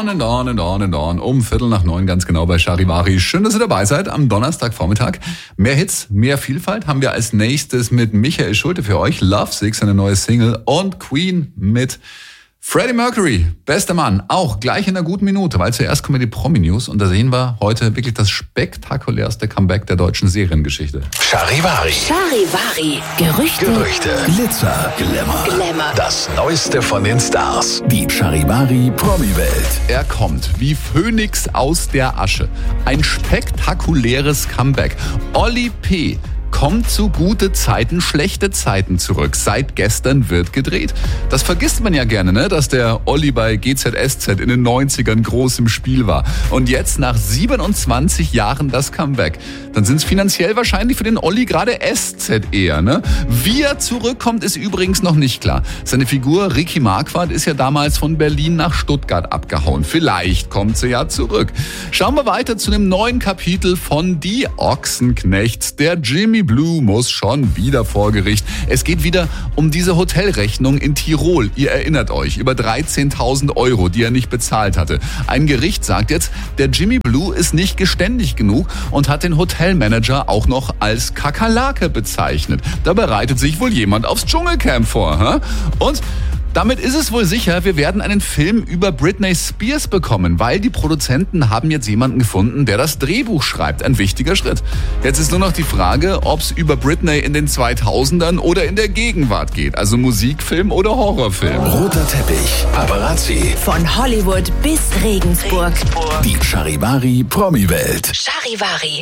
On and on and on and on. Um 8:45 ganz genau bei Charivari. Schön, dass ihr dabei seid am Donnerstagvormittag. Mehr Hits, mehr Vielfalt haben wir als nächstes mit Michael Schulte für euch. Love Sick, eine neue Single. Und Queen mit Freddie Mercury, bester Mann, auch gleich in einer guten Minute, weil zuerst kommen die Promi-News und da sehen wir heute wirklich das spektakulärste Comeback der deutschen Seriengeschichte. Charivari. Gerüchte. Glitzer. Glamour. Das Neueste von den Stars. Die Charivari Promi-Welt. Er kommt wie Phönix aus der Asche. Ein spektakuläres Comeback. Olli P. kommt zu gute Zeiten, schlechte Zeiten zurück. Seit gestern wird gedreht. Das vergisst man ja gerne, ne? Dass der Olli bei GZSZ in den 90ern groß im Spiel war. Und jetzt nach 27 Jahren das Comeback. Dann sind es finanziell wahrscheinlich für den Olli gerade SZ eher, ne? Wie er zurückkommt, ist übrigens noch nicht klar. Seine Figur Ricky Marquardt ist ja damals von Berlin nach Stuttgart abgehauen. Vielleicht kommt sie ja zurück. Schauen wir weiter zu dem neuen Kapitel von Die Ochsenknechts. Der Jimmy Blue muss schon wieder vor Gericht. Es geht wieder um diese Hotelrechnung in Tirol. Ihr erinnert euch, über 13.000 Euro, die er nicht bezahlt hatte. Ein Gericht sagt jetzt, der Jimmy Blue ist nicht geständig genug und hat den Hotelmanager auch noch als Kakerlake bezeichnet. Da bereitet sich wohl jemand aufs Dschungelcamp vor. Hä? Und damit ist es wohl sicher, wir werden einen Film über Britney Spears bekommen, weil die Produzenten haben jetzt jemanden gefunden, der das Drehbuch schreibt. Ein wichtiger Schritt. Jetzt ist nur noch die Frage, ob es über Britney in den 2000ern oder in der Gegenwart geht. Also Musikfilm oder Horrorfilm. Roter Teppich. Paparazzi. Von Hollywood bis Regensburg. Die Charivari Promi-Welt. Charivari.